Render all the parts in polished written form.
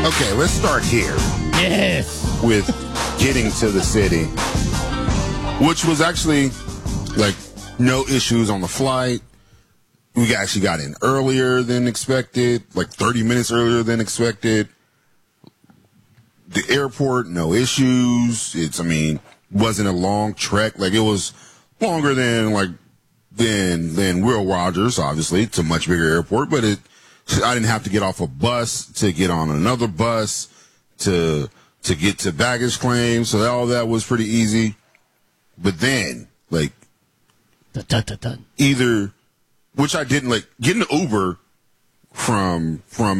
Okay, let's start here. Yes. With getting to the city, which was actually like no issues on the flight. We actually got in earlier than expected, like 30 minutes earlier than expected. The airport, no issues. Wasn't a long trek. Like, it was longer than Will Rogers, obviously. It's a much bigger airport, but I didn't have to get off a bus to get on another bus to get to baggage claim. So all that was pretty easy. But then, either, which I didn't, getting an Uber from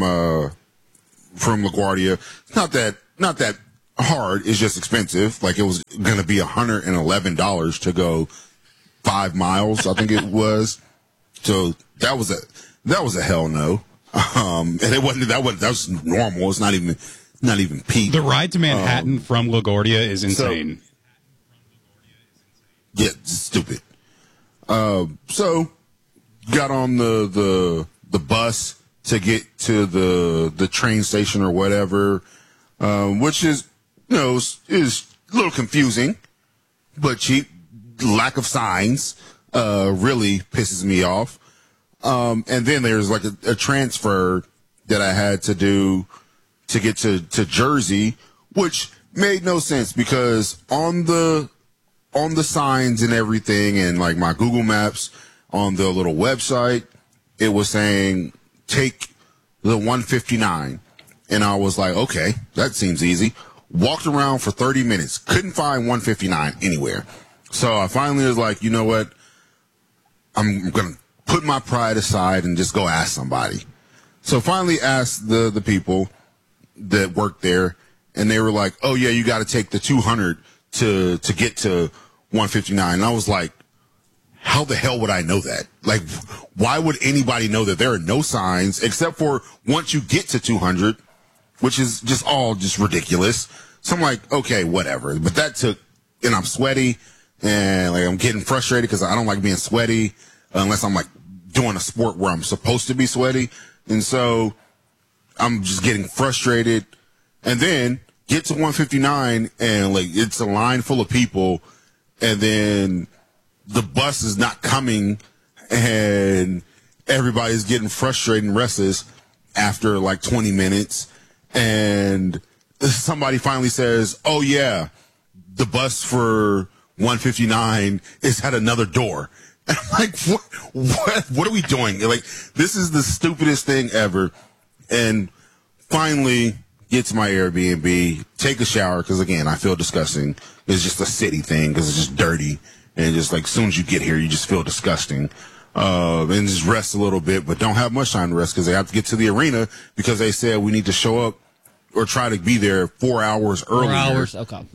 LaGuardia, it's not that hard. It's just expensive. Like, it was going to be $111 to go 5 miles, I think it was. So that was a hell no. And that was normal. It's not even peak. The ride to Manhattan from LaGuardia is insane. Yeah, stupid. So got on the bus to get to the train station or whatever, which is is a little confusing, but cheap. Lack of signs really pisses me off. And then there's like a transfer that I had to do to get to Jersey, which made no sense because on the signs and everything and like my Google Maps on the little website, it was saying take the 159. And I was like, okay, that seems easy. Walked around for 30 minutes. Couldn't find 159 anywhere. So I finally was like, you know what? I'm going to put my pride aside and just go ask somebody. So finally asked the people that worked there, and they were like, oh, yeah, you got to take the 200 to get to 159. And I was like, how the hell would I know that? Like, why would anybody know that there are no signs except for once you get to 200, which is just ridiculous. So I'm like, okay, whatever. But that took, and I'm sweaty, and like I'm getting frustrated because I don't like being sweaty unless I'm like doing a sport where I'm supposed to be sweaty. And so I'm just getting frustrated, and then get to 159 and like it's a line full of people, and then the bus is not coming, and everybody's getting frustrated and restless after like 20 minutes. And somebody finally says, oh yeah, the bus for 159 is at another door. And I'm like, what are we doing? Like, this is the stupidest thing ever. And finally get to my Airbnb, take a shower, because again, I feel disgusting. It's just a city thing, because it's just dirty. And just like, as soon as you get here, you just feel disgusting. And just rest a little bit, but don't have much time to rest because they have to get to the arena because they said we need to show up or try to be there 4 hours earlier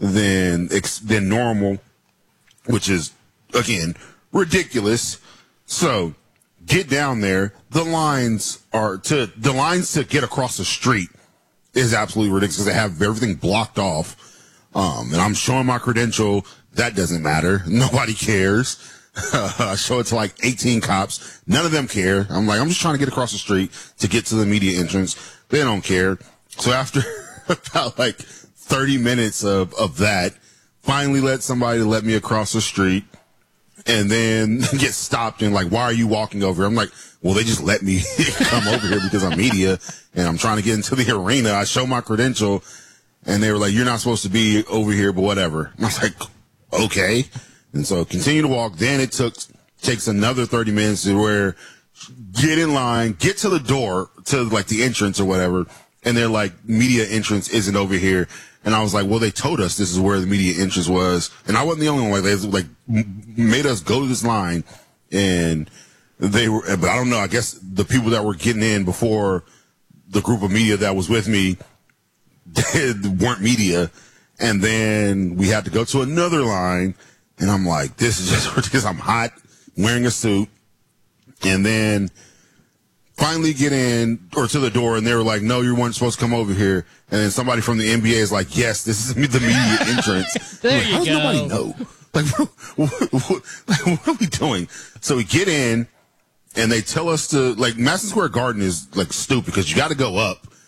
than normal, which is, again, ridiculous. So get down there. The lines to get across the street is absolutely ridiculous because they have everything blocked off. And I'm showing my credential. That doesn't matter. Nobody cares. I show it to like 18 cops. None of them care. I'm like, I'm just trying to get across the street to get to the media entrance. They don't care. So after about like 30 minutes of that, finally let me across the street, and then get stopped and like, why are you walking over here? I'm like, well, they just let me come over here because I'm media and I'm trying to get into the arena. I show my credential, and they were like, you're not supposed to be over here, but whatever. And I was like, okay. And so continue to walk. Then it takes another 30 minutes to where get in line, get to the door, to like the entrance or whatever. And they're like, media entrance isn't over here. And I was like, well, they told us this is where the media entrance was. And I wasn't the only one. Like, they like made us go to this line, and they were, but I don't know. I guess the people that were getting in before the group of media that was with me weren't media. And then we had to go to another line. And I'm like, this is just ridiculous. I'm hot, wearing a suit. And then finally get in or to the door, and they were like, no, you weren't supposed to come over here. And then somebody from the NBA is like, yes, this is the media entrance. There like, you how does go. nobody know? Like, what are we doing? So we get in, and they tell us to, like, Madison Square Garden is, like, stupid because you got to go up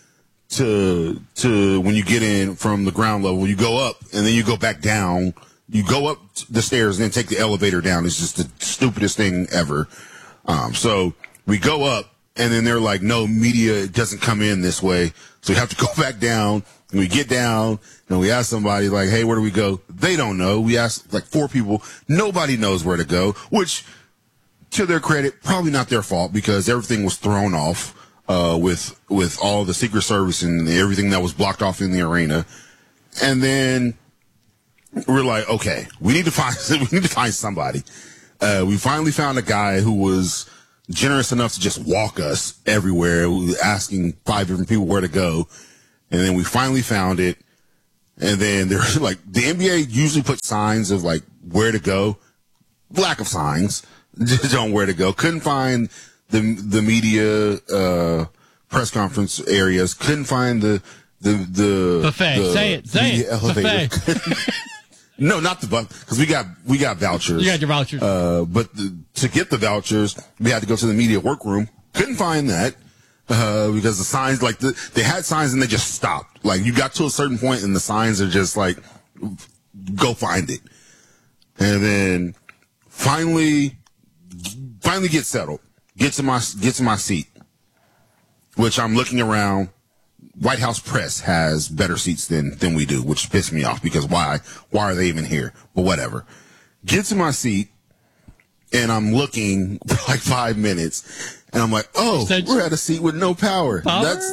to when you get in from the ground level, you go up and then you go back down. You go up the stairs and then take the elevator down. It's just the stupidest thing ever. So we go up and then they're like, no, media doesn't come in this way. So we have to go back down, and we get down and we ask somebody like, hey, where do we go? They don't know. We asked like 4 people. Nobody knows where to go, which to their credit, probably not their fault because everything was thrown off, with all the Secret Service and everything that was blocked off in the arena. And then we're like, okay, we need to find somebody. We finally found a guy who was generous enough to just walk us everywhere, asking 5 different people where to go. And then we finally found it. And then there's like, the NBA usually puts signs of like where to go. Lack of signs just on where to go. Couldn't find the media, press conference areas. Couldn't find the buffet. Say it. Elevator. No, not the buffet, because we got vouchers. You got your vouchers. But to get the vouchers, we had to go to the media workroom. Couldn't find that. Because the signs, like, they had signs and they just stopped. Like, you got to a certain point and the signs are just like, go find it. And then finally get settled. Get to my seat. Which I'm looking around. White House press has better seats than we do, which pissed me off because why are they even here? But whatever. Get to my seat and I'm looking for like 5 minutes. And I'm like, oh, we're at a seat with no power. That's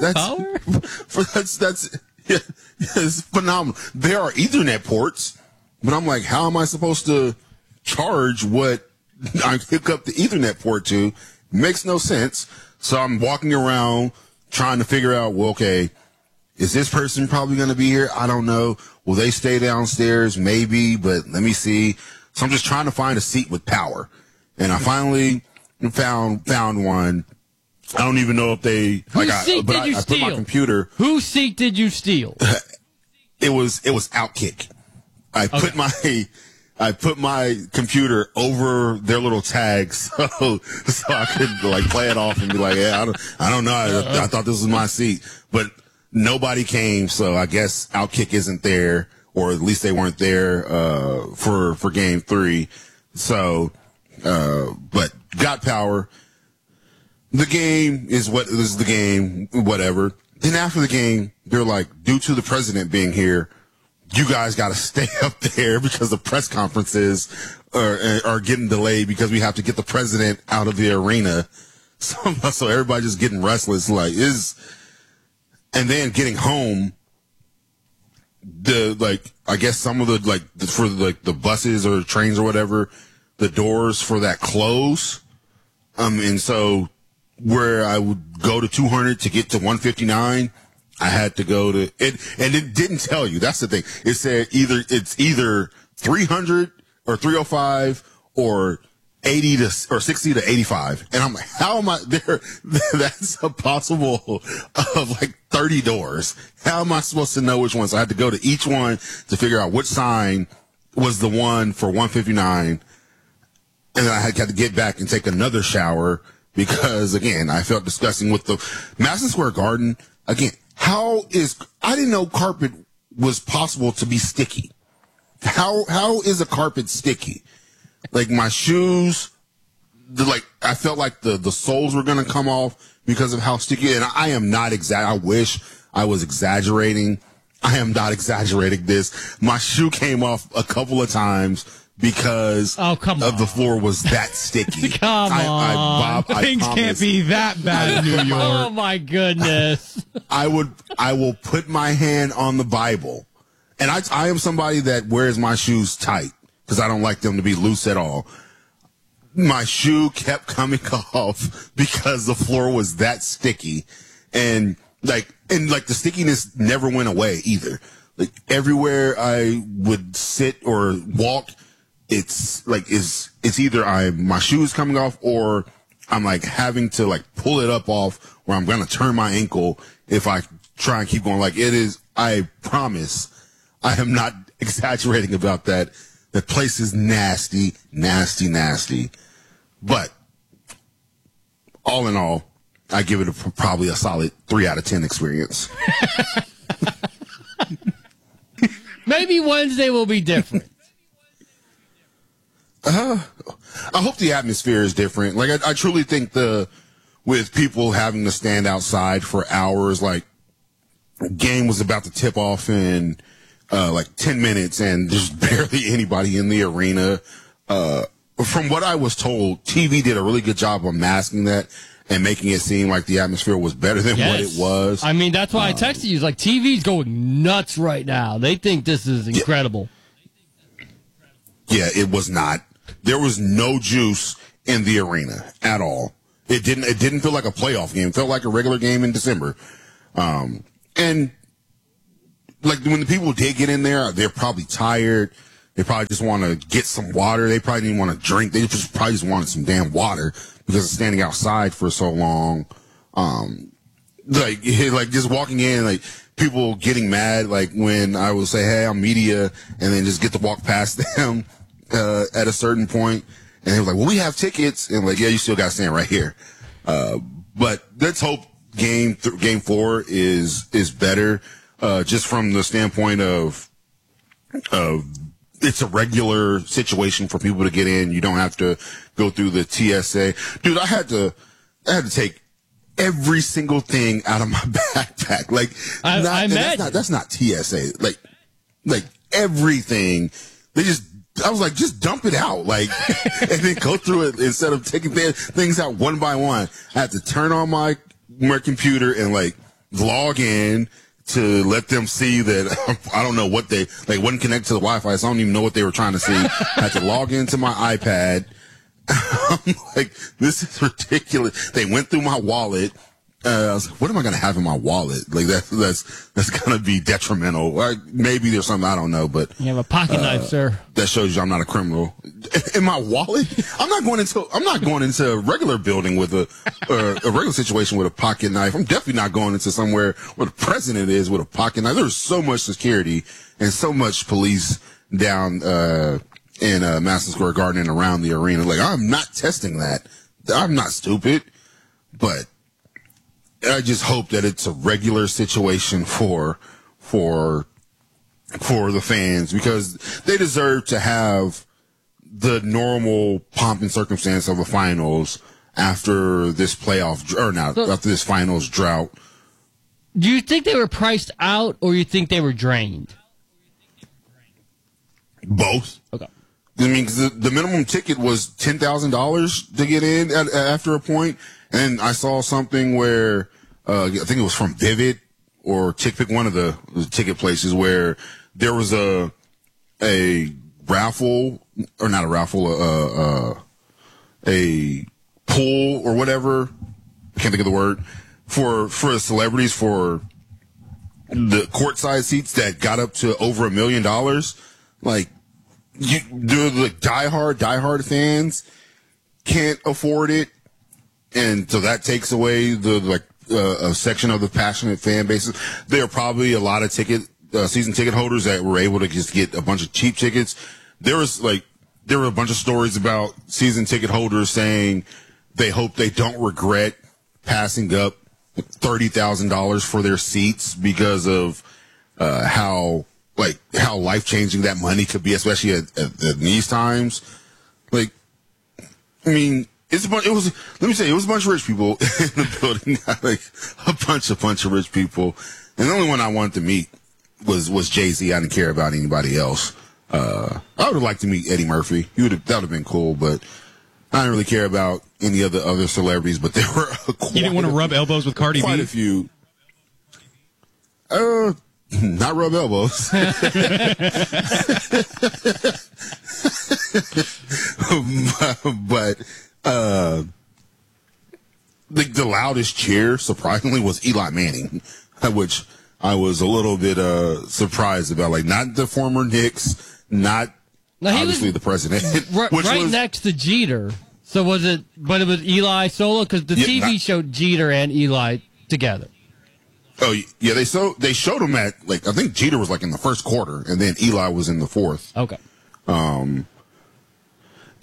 it's phenomenal. There are Ethernet ports, but I'm like, how am I supposed to charge what I hook up the Ethernet port to? Makes no sense. So I'm walking around trying to figure out, well, okay, is this person probably going to be here? I don't know. Will they stay downstairs? Maybe, but let me see. So I'm just trying to find a seat with power. And I finally found one. I don't even know if they I put my computer. Whose seat did you steal? It was Outkick. I put my computer over their little tags so I could like play it off and be like, yeah, I don't know. I thought this was my seat, but nobody came. So I guess Outkick isn't there, or at least they weren't there, for game 3. So, but got power. The game is what is the game, whatever. Then after the game, they're like, due to the president being here, you guys got to stay up there because the press conferences are getting delayed because we have to get the president out of the arena. So everybody just getting restless, and then getting home. I guess some of the buses or trains or whatever, the doors for that close. And so where I would go to 200 to get to 159, I had to go to it, and it didn't tell you. That's the thing. It said it's either 300 or 305 or 80 or 60 to 85. And I'm like, how am I there? That's a possible of like 30 doors. How am I supposed to know which one? So I had to go to each one to figure out which sign was the one for 159. And then I had to get back and take another shower because, again, I felt disgusting with the Madison Square Garden. Again, I didn't know carpet was possible to be sticky. How is a carpet sticky? Like my shoes, I felt like the soles were going to come off because of how sticky. And I am not I wish I was exaggerating. I am not exaggerating this. My shoe came off a couple of times because of the floor was that sticky. Come on. Things can't be that bad in New York. Oh my goodness. I will put my hand on the Bible. And I am somebody that wears my shoes tight because I don't like them to be loose at all. My shoe kept coming off because the floor was that sticky. And the stickiness never went away either. Like everywhere I would sit or walk, it's either my shoes coming off or I'm like having to like pull it up off where I'm going to turn my ankle if I try and keep going. Like it is, I promise I am not exaggerating about that. The place is nasty, nasty, nasty. But all in all, I give it probably a solid 3 out of 10 experience. Maybe Wednesday will be different. I hope the atmosphere is different. Like, I truly think with people having to stand outside for hours, like, game was about to tip off in, like 10 minutes and there's barely anybody in the arena. From what I was told, TV did a really good job of masking that and making it seem like the atmosphere was better than what it was. I mean, that's why I texted you. It's like, TV's going nuts right now. They think this is incredible. Yeah, it was not. There was no juice in the arena at all. It didn't feel like a playoff game. It felt like a regular game in December. And like when the people did get in there, they're probably tired. They probably just want to get some water. They probably didn't want to drink. They probably just wanted some damn water because of standing outside for so long. Like just walking in, like people getting mad, like when I would say, "Hey, I'm media," and then just get to walk past them at a certain point, and they were like, "Well, we have tickets," and like, "Yeah, you still got to stand right here." But let's hope game 4 is better, just from the standpoint of it's a regular situation for people to get in. You don't have to go through the TSA. Dude, I had to take every single thing out of my backpack. Like, that's not TSA. Like everything. I was like, just dump it out. Like, and then go through it instead of taking things out one by one. I had to turn on my computer and like log in to let them see that I don't know what wasn't connected to the Wi-Fi, so I don't even know what they were trying to see. I had to log into my iPad. I'm like, this is ridiculous. They went through my wallet. I was like, what am I going to have in my wallet? Like that's going to be detrimental. Maybe there's something I don't know, but you have a pocket knife, sir. That shows you I'm not a criminal. In my wallet, I'm not going into a regular building with a regular situation with a pocket knife. I'm definitely not going into somewhere where the president is with a pocket knife. There's so much security and so much police down in Madison Square Garden and around the arena. Like, I'm not testing that. I'm not stupid, but I just hope that it's a regular situation for the fans, because they deserve to have the normal pomp and circumstance of the finals after this after this finals drought. Do you think they were priced out, or you think they were drained? Both. Okay. I mean, 'cause the minimum ticket was $10,000 to get in after a point. And I saw something where, I think it was from Vivid or TickPick, one of the ticket places, where there was a raffle, or not a raffle, a pool or whatever. I can't think of the word for the celebrities for the courtside seats that got up to over $1 million. Like, the diehard fans can't afford it, and so that takes away a section of the passionate fan bases. There are probably a lot of season ticket holders that were able to just get a bunch of cheap tickets. There were a bunch of stories about season ticket holders saying they hope they don't regret passing up $30,000 for their seats because of how life-changing that money could be, especially at these times. Like, I mean, it was a bunch of rich people in the building, like a bunch of rich people. And the only one I wanted to meet was Jay-Z. I didn't care about anybody else. I would have liked to meet Eddie Murphy. That would have been cool, but I didn't really care about any of the other celebrities, but there were You didn't want to rub elbows with Cardi B? Quite a few. Not rub elbows. But the loudest cheer, surprisingly, was Eli Manning, which I was a little bit surprised about. Like, not the former Knicks, not obviously the president. Right next to Jeter. So was it, but it was Eli solo? Because the TV showed Jeter and Eli together. Oh, yeah, they showed him at, like, I think Jeter was, like, in the first quarter, and then Eli was in the fourth. Okay. And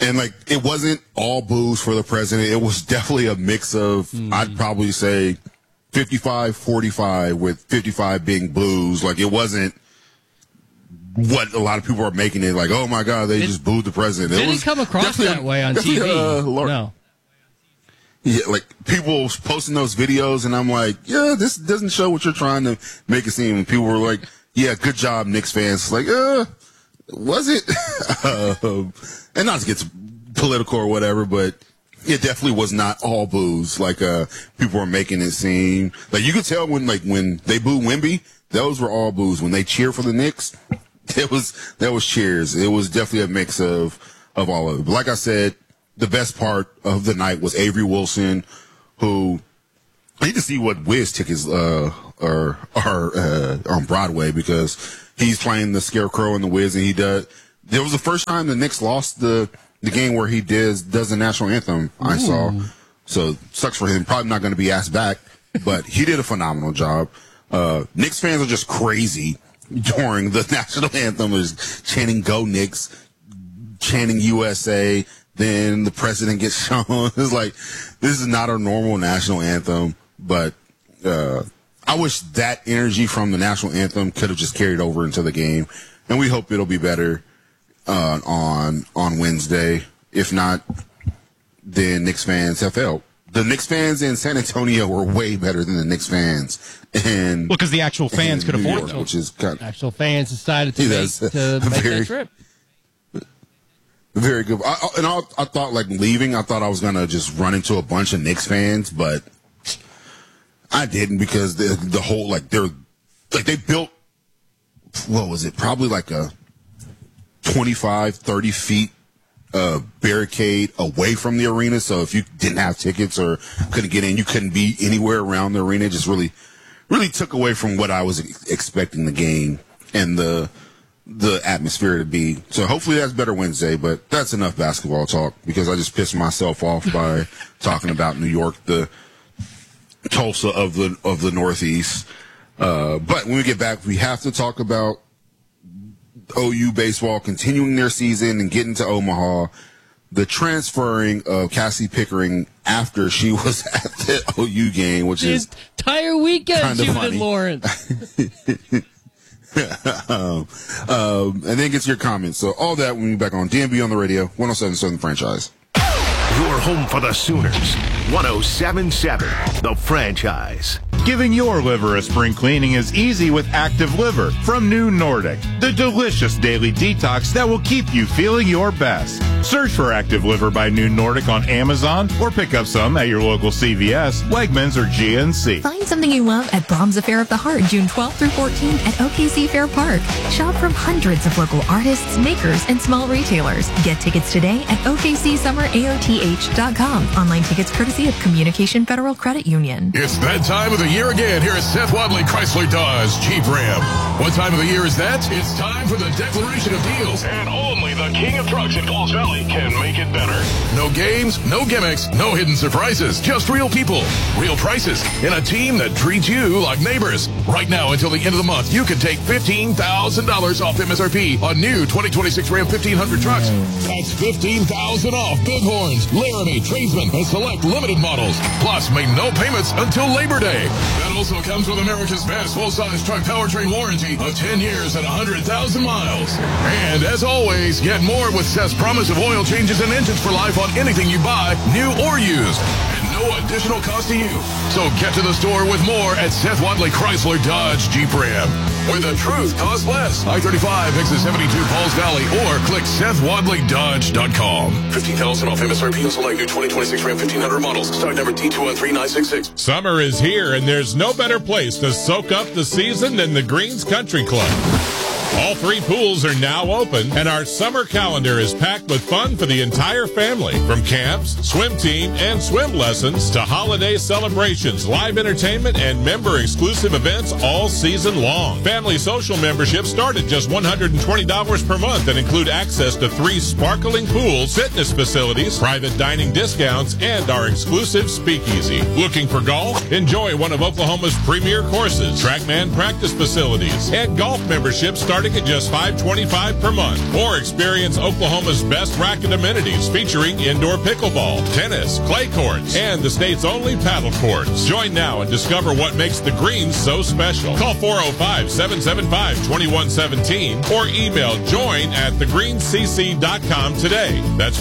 And, like, it wasn't all boos for the president. It was definitely a mix of, I'd probably say, 55-45, with 55 being boos. Like, it wasn't what a lot of people are making it, like, oh, my God, they just booed the president. It didn't come across that way on TV. No. Yeah, like, people posting those videos, and I'm like, yeah, this doesn't show what you're trying to make it seem. And people were like, yeah, good job, Knicks fans. It's like, was it? And not to get political or whatever, but it definitely was not all boos. Like, people were making it seem like you could tell when they boo Wemby, those were all boos. When they cheer for the Knicks, that was cheers. It was definitely a mix of all of it. But like I said, the best part of the night was Avery Wilson, who I need to see what Wiz tickets are on Broadway, because he's playing the Scarecrow and the Wiz, and there was the first time the Knicks lost the game where he does the national anthem. I saw, so sucks for him. Probably not going to be asked back, but he did a phenomenal job. Knicks fans are just crazy during the national anthem, is chanting "Go Knicks," chanting USA. Then the president gets shown. It's like, this is not a normal national anthem, but I wish that energy from the national anthem could have just carried over into the game, and we hope it'll be better on Wednesday. If not, then Knicks fans have failed. The Knicks fans in San Antonio were way better than the Knicks fans, and because the actual fans could afford it, which is kind of, actual fans decided to make that trip. Very good. I thought, like, leaving, I thought I was going to just run into a bunch of Knicks fans, but I didn't, because the whole, like, they built, what was it, probably like a 25, 30 feet barricade away from the arena. So if you didn't have tickets or couldn't get in, you couldn't be anywhere around the arena. It just really, really took away from what I was expecting the game and the atmosphere to be. So hopefully that's better Wednesday, but that's enough basketball talk, because I just pissed myself off by talking about New York, the Tulsa of the Northeast. But when we get back, we have to talk about OU baseball continuing their season and getting to Omaha, the transferring of Cassie Pickering after she was at the OU game, which is entire weekend she was in Lawrence. And then gets your comments. So all that when we back on DMB on the radio, 107.7 Franchise. Your home for the Sooners, 107.7 The Franchise. Giving your liver a spring cleaning is easy with Active Liver from New Nordic, the delicious daily detox that will keep you feeling your best. Search for Active Liver by New Nordic on Amazon or pick up some at your local CVS, Wegmans, or GNC. Find something you love at Brahms Affair of the Heart, June 12th through 14th at OKC Fair Park. Shop from hundreds of local artists, makers, and small retailers. Get tickets today at OKCSummerAOTH.com. Online tickets courtesy of Communication Federal Credit Union. It's that time of the year again here at Seth Wadley Chrysler Dodge Jeep Ram. What time of the year is that? It's time for the declaration of deals, and only the king of trucks in Falls Valley can make it better. No games, no gimmicks, no hidden surprises, just real people, real prices, and a team that treats you like neighbors. Right now until the end of the month, you can take $15,000 off MSRP on new 2026 Ram 1500 trucks. That's $15,000 off Bighorns, Laramie, Tradesman, and select limited models. Plus, make no payments until Labor Day. That also comes with America's best full-size truck powertrain warranty of 10 years and 100,000 miles. And as always, get more with Seth's promise of oil changes and engines for life on anything you buy, new or used. And no additional cost to you. So get to the store with more at Seth Wadley Chrysler Dodge Jeep Ram, where the truth costs less. I-35 exit 72 Falls Valley, or click SethWadleyDodge.com. $15,000 off MSRP on select new 2026 Ram 1500 models. Stock number T213966. Summer is here, and there's no better place to soak up the season than the Greens Country Club. All 3 pools are now open, and our summer calendar is packed with fun for the entire family. From camps, swim team, and swim lessons to holiday celebrations, live entertainment, and member-exclusive events all season long. Family social memberships start at just $120 per month and include access to 3 sparkling pools, fitness facilities, private dining discounts, and our exclusive speakeasy. Looking for golf? Enjoy one of Oklahoma's premier courses, TrackMan practice facilities, and golf memberships starting Nordic at just $5.25 per month. Or experience Oklahoma's best racket amenities featuring indoor pickleball, tennis, clay courts, and the state's only paddle courts. Join now and discover what makes the Greens so special. Call 405-775-2117 or email join@thegreenscc.com today. That's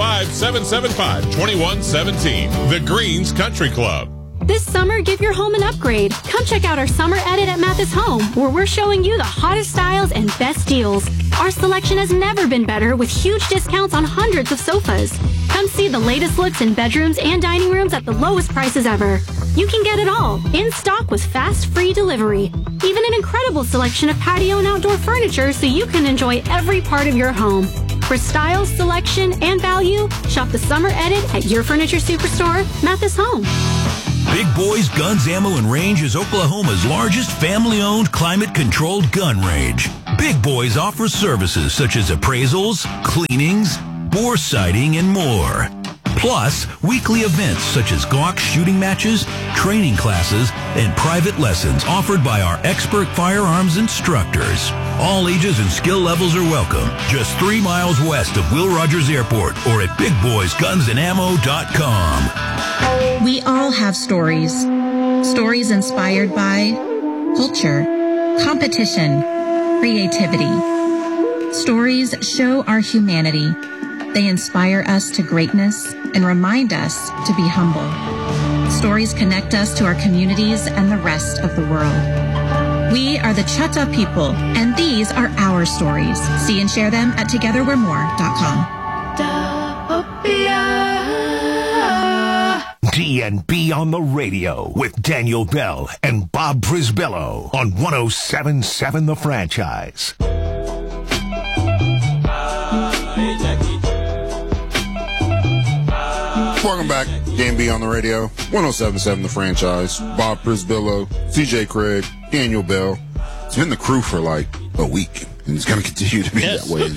405-775-2117. The Greens Country Club. This summer, give your home an upgrade. Come check out our summer edit at Mathis Home, where we're showing you the hottest styles and best deals. Our selection has never been better, with huge discounts on hundreds of sofas. Come see the latest looks in bedrooms and dining rooms at the lowest prices ever. You can get it all, in stock with fast, free delivery. Even an incredible selection of patio and outdoor furniture so you can enjoy every part of your home. For style, selection, and value, shop the summer edit at your furniture superstore, Mathis Home. Big Boys Guns, Ammo, and Range is Oklahoma's largest family-owned, climate-controlled gun range. Big Boys offers services such as appraisals, cleanings, bore sighting, and more. Plus, weekly events such as Glock shooting matches, training classes, and private lessons offered by our expert firearms instructors. All ages and skill levels are welcome. Just 3 miles west of Will Rogers Airport or at BigBoysGunsAndAmmo.com. We all have stories. Stories inspired by culture, competition, creativity. Stories show our humanity. They inspire us to greatness and remind us to be humble. Stories connect us to our communities and the rest of the world. We are the Chutta people, and these are our stories. See and share them at togetherwe'remore.com. DNB on the radio with Daniel Bell and Bob Brisbello on 107.7 The Franchise. Welcome back, DNB on the radio, 107.7 The Franchise. Bob Brisbello, CJ Craig, Daniel Bell. It's been the crew for like a week, and it's going to continue to be that way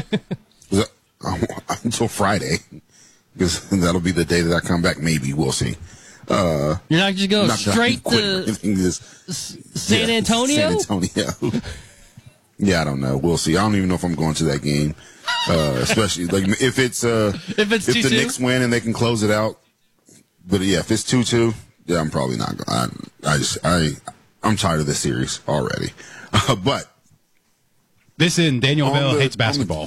until Friday. Because that'll be the day that I come back. Maybe we'll see. You're not just going straight to San Antonio? San Antonio. Yeah, I don't know. We'll see. I don't even know if I'm going to that game. Especially like if the Knicks win and they can close it out. But yeah, if it's 2-2, yeah, I'm probably not going. I'm tired of this series already. But this in Daniel Bell hates basketball.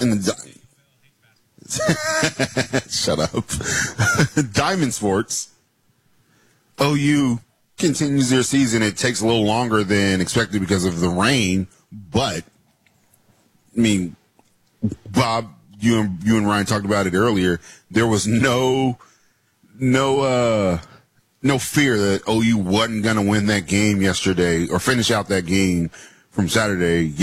Shut up. Diamond Sports. OU continues their season. It takes a little longer than expected because of the rain, but I mean, Bob, you and Ryan talked about it earlier. There was no fear that OU wasn't going to win that game yesterday or finish out that game from Sunday,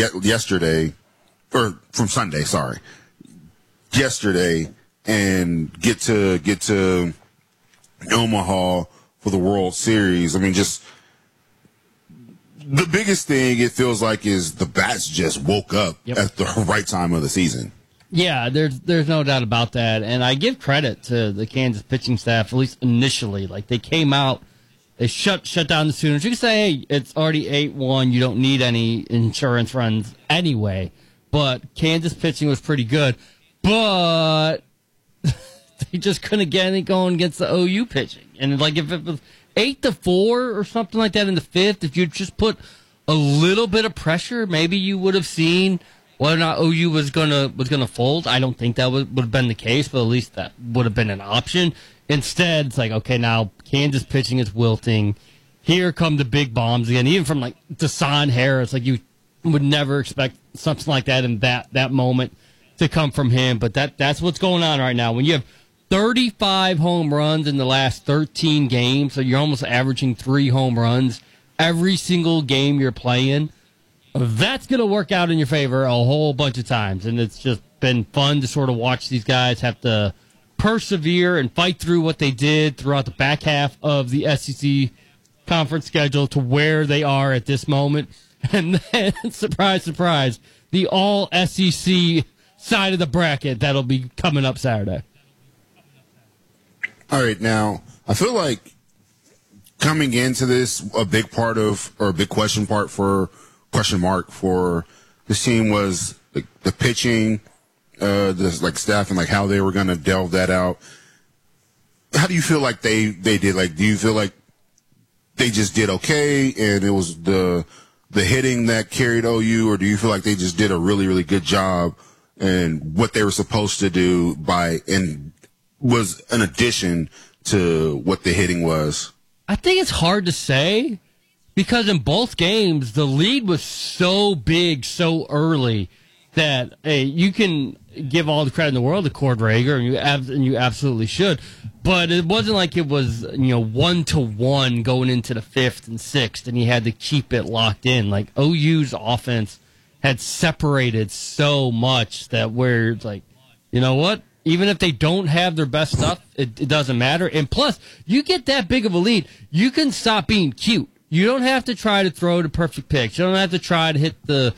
yesterday, and get to Omaha for the World Series. I mean, just the biggest thing it feels like is the Bats just woke up at the right time of the season. Yeah, there's no doubt about that, and I give credit to the Kansas pitching staff, at least initially. Like, they came out, they shut down the Sooners. You can say, hey, it's already 8-1, you don't need any insurance runs anyway, but Kansas pitching was pretty good. But they just couldn't get anything going against the OU pitching. And like if it was 8-4 or something like that in the fifth, if you just put a little bit of pressure, maybe you would have seen whether or not OU was gonna fold. I don't think that would have been the case, but at least that would have been an option. Instead, it's like, okay, now Kansas pitching is wilting. Here come the big bombs again, even from like Desan Harris. Like, you would never expect something like that in that moment to come from him, but that's what's going on right now. When you have 35 home runs in the last 13 games, so you're almost averaging 3 home runs every single game you're playing, that's going to work out in your favor a whole bunch of times, and it's just been fun to sort of watch these guys have to persevere and fight through what they did throughout the back half of the SEC conference schedule to where they are at this moment. And then, surprise, surprise, the all-SEC side of the bracket that'll be coming up Saturday. All right, now I feel like coming into this, a big question mark for this team was the pitching, the staff, and how they were going to delve that out. How do you feel like they did? Do you feel like they just did okay, and it was the hitting that carried OU, or do you feel like they just did a really, really good job and what they were supposed to do and was an addition to what the hitting was? I think it's hard to say because in both games, the lead was so big so early that you can give all the credit in the world to Cord Rager, and you absolutely should. But it wasn't like it was 1-1 going into the 5th and 6th, and he had to keep it locked in. OU's offense had separated so much that where it's you know what? Even if they don't have their best stuff, it doesn't matter. And plus, you get that big of a lead, you can stop being cute. You don't have to try to throw the perfect pitch. You don't have to try to hit the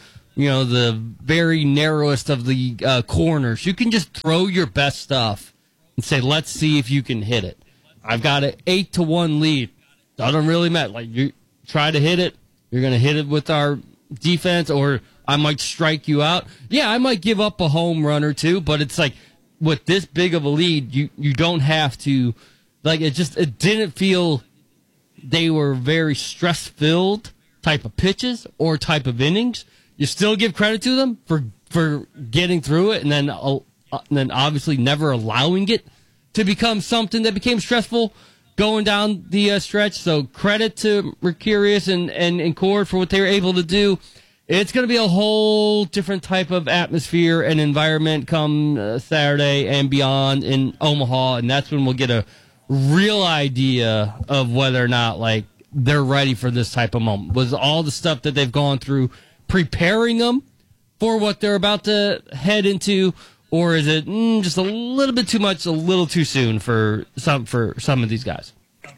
very narrowest of the corners. You can just throw your best stuff and say, let's see if you can hit it. I've got an 8-1 lead. Doesn't really matter. You try to hit it. You're going to hit it with our defense, or I might strike you out. Yeah, I might give up a home run or two, but it's with this big of a lead, you don't have to. It didn't feel they were very stress-filled type of pitches or type of innings. You still give credit to them for getting through it, and then obviously never allowing it to become something that became stressful going down the stretch. So credit to Mercurius and Cord for what they were able to do. It's going to be a whole different type of atmosphere and environment come Saturday and beyond in Omaha, and that's when we'll get a real idea of whether or not they're ready for this type of moment. Was all the stuff that they've gone through preparing them for what they're about to head into, or is it just a little bit too much, a little too soon for some of these guys?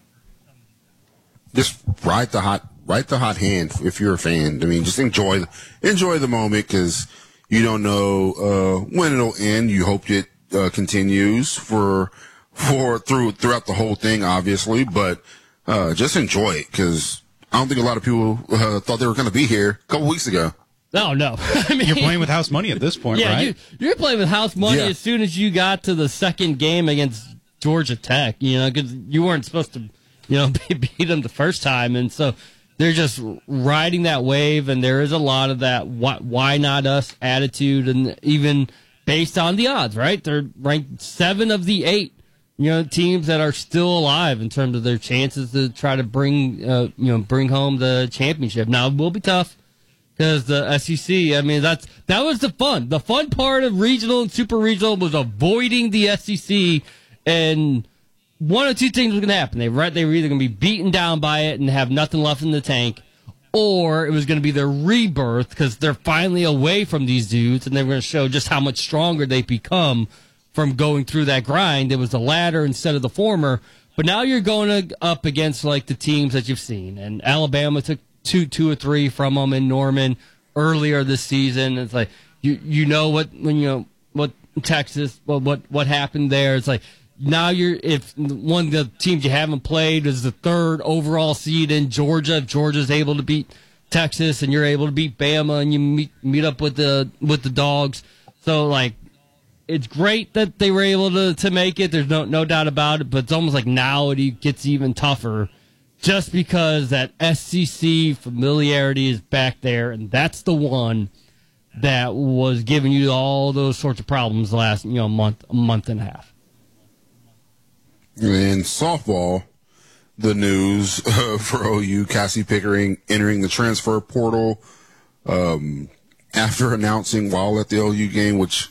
Just ride the hot hand if you're a fan. I mean, just enjoy the moment because you don't know when it'll end. You hope it continues throughout the whole thing, obviously, but just enjoy it because I don't think a lot of people thought they were going to be here a couple weeks ago. No. I mean, you're playing with house money at this point, right? You're playing with house money as soon as you got to the second game against Georgia Tech, because you weren't supposed to, beat them the first time. And so they're just riding that wave, and there is a lot of that why not us attitude, and even based on the odds, right? They're ranked 7 of the 8 teams that are still alive in terms of their chances to try to bring home the championship. Now it will be tough because the SEC. I mean, that was the fun. The fun part of regional and super regional was avoiding the SEC, and one of two things was going to happen. They were either going to be beaten down by it and have nothing left in the tank, or it was going to be their rebirth because they're finally away from these dudes, and they're going to show just how much stronger they become from going through that grind. It was the latter instead of the former. But now you're going up against the teams that you've seen. And Alabama took two or three from them in Norman earlier this season. It's what Texas, what happened there. It's now if one of the teams you haven't played is the 3rd overall seed in Georgia. If Georgia's able to beat Texas and you're able to beat Bama and you meet up with the Dogs. So it's great that they were able to make it. There's no doubt about it, but it's almost like now it gets even tougher just because that SEC familiarity is back there, and that's the one that was giving you all those sorts of problems the last month and a half. In softball, the news for OU, Cassie Pickering entering the transfer portal after announcing while at the OU game, which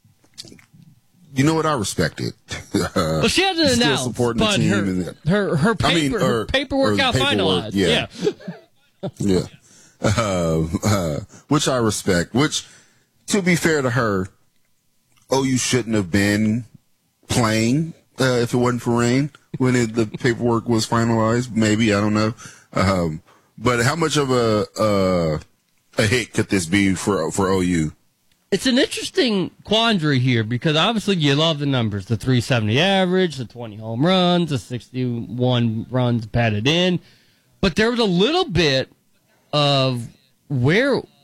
I respect it. Well, she hasn't announced, but her paperwork got finalized. Yeah. Yeah. Which I respect. Which, to be fair to her, OU shouldn't have been playing if it wasn't for rain when the paperwork was finalized. Maybe, I don't know. But how much of a hit could this be for OU? It's an interesting quandary here because obviously you love the numbers, the 370 average, the 20 home runs, the 61 runs batted in. But there was a little bit of where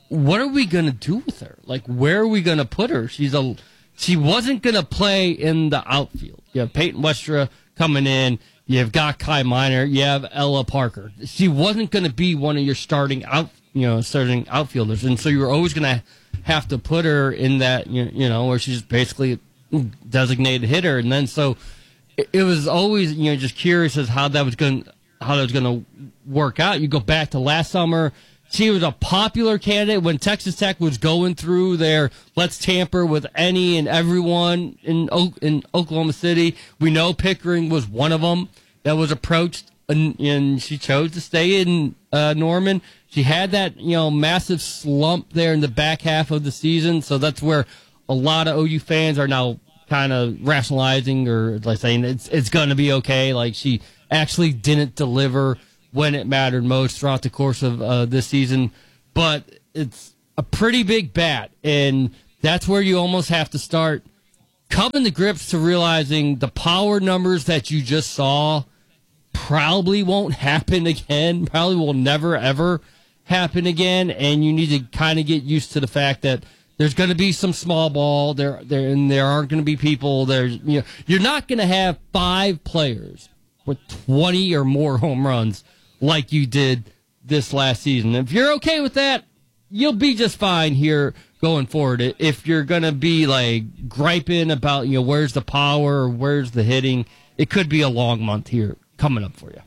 what are we going to do with her? Like, where are we going to put her? She wasn't going to play in the outfield. You have Peyton Westra coming in. You have got Kai Minor. You have Ella Parker. She wasn't going to be one of your starting outfielders, and so you were always going to have to put her in that, where she's basically designated hitter. And then so it was always, just curious as how that was going to work out. You go back to last summer. She was a popular candidate when Texas Tech was going through their let's tamper with any and everyone in Oklahoma City. We know Pickering was one of them that was approached, and she chose to stay in Norman. She had that massive slump there in the back half of the season, so that's where a lot of OU fans are now kind of rationalizing or like saying it's going to be okay. Like, she actually didn't deliver when it mattered most throughout the course of this season. But it's a pretty big bat, and that's where you almost have to start coming to grips to realizing the power numbers that you just saw probably won't happen again, probably will never, ever happen again, and you need to kind of get used to the fact that there's going to be some small ball there, and there aren't going to be people. You're not going to have 5 players with 20 or more home runs like you did this last season. If you're okay with that, you'll be just fine here going forward. If you're going to be like griping about, where's the power or where's the hitting, it could be a long month here coming up for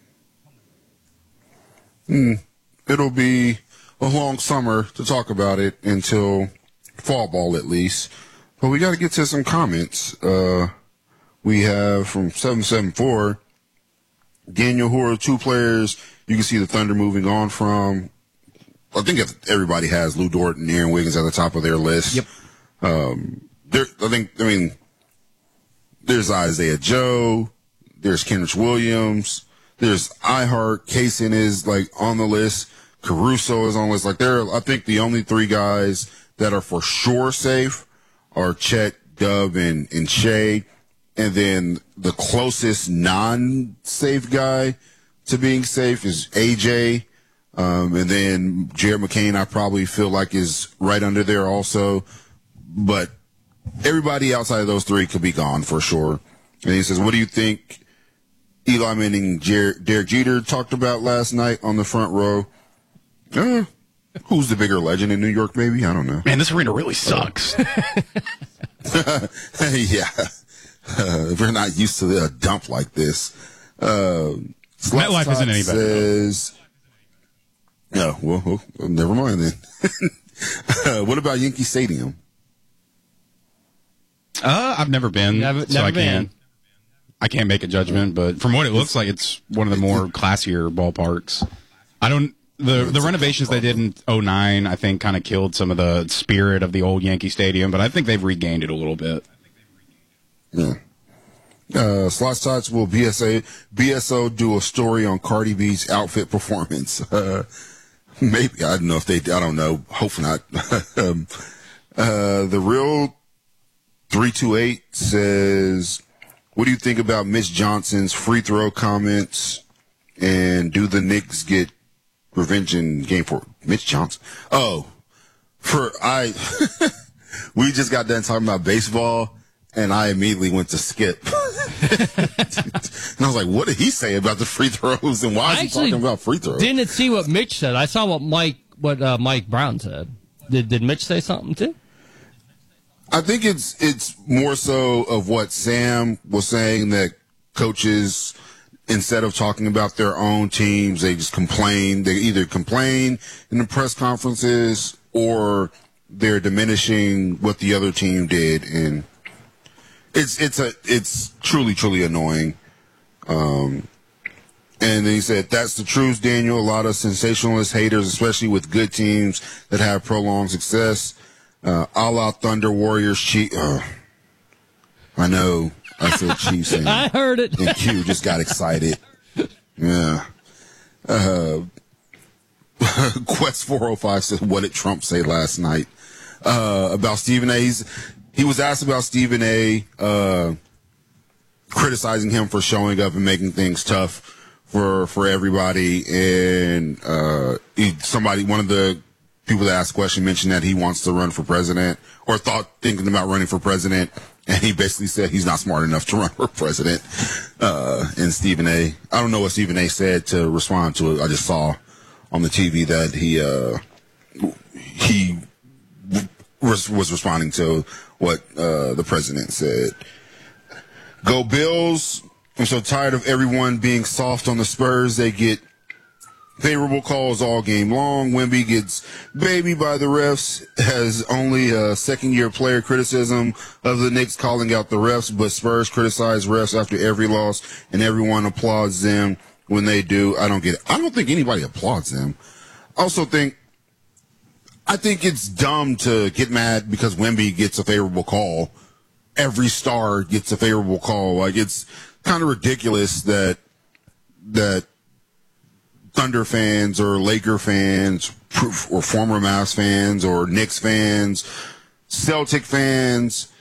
you. It'll be a long summer to talk about it until fall ball at least. But we got to get to some comments. We have from 774, Daniel, who are 2 players you can see the Thunder moving on from. I think everybody has Lou Dort and Aaron Wiggins at the top of their list. Yep. There's Isaiah Joe, there's Kenrich Williams, there's iHeart, Kaysen is like on the list, Caruso is on the list. Like, I think the only 3 guys that are for sure safe are Chet, Dub, and Shea. And then the closest non-safe guy to being safe is AJ. And then Jared McCain, I probably feel like is right under there also. But everybody outside of those 3 could be gone for sure. And he says, what do you think Eli Manning, Derek Jeter talked about last night on the front row? Who's the bigger legend in New York, maybe? I don't know. Man, this arena really sucks. Yeah. We're not used to a dump like this. MetLife isn't any better. Well, never mind then. What about Yankee Stadium? I've never been, I can't make a judgment, but from what it looks like, it's one of the more classier ballparks. The renovations they did in 2009, I think, kind of killed some of the spirit of the old Yankee Stadium, but I think they've regained it a little bit. Yeah. Slot Shots will BSO do a story on Cardi B's outfit performance. Maybe. I don't know if they, I don't know. Hopefully not. The Real 328 says, what do you think about Mitch Johnson's free throw comments? And do the Knicks get revenge in game 4? Mitch Johnson. We just got done talking about baseball, and I immediately went to Skip. And I was like, what did he say about the free throws, and why is he talking about free throws? Didn't see what Mitch said. I saw what Mike Brown said. Did Mitch say something too? I think it's more so of what Sam was saying, that coaches, instead of talking about their own teams, they just complain. They either complain in the press conferences or they're diminishing what the other team did, and it's truly annoying. And then he said, that's the truth, Daniel. A lot of sensationalist haters, especially with good teams that have prolonged success. A la Thunder Warriors Chiefs. I know. I said Chiefs. And, I heard it. And Q just got excited. Yeah. Quest 405 said, what did Trump say last night about Stephen A? He was asked about Stephen A, criticizing him for showing up and making things tough for everybody. And one of the people that asked the question mentioned that he wants to run for president or thinking about running for president. And he basically said he's not smart enough to run for president. And Stephen A. I don't know what Stephen A. said to respond to it. I just saw on the TV that he was responding to what the president said. Go Bills. I'm so tired of everyone being soft on the Spurs. They get favorable calls all game long. Wemby gets babied by the refs, has only a second-year player criticism of the Knicks calling out the refs, but Spurs criticize refs after every loss, and everyone applauds them when they do. I don't get it. I don't think anybody applauds them. I think it's dumb to get mad because Wemby gets a favorable call. Every star gets a favorable call. Like, it's kind of ridiculous that Thunder fans or Laker fans or former Mavs fans or Knicks fans, Celtic fans,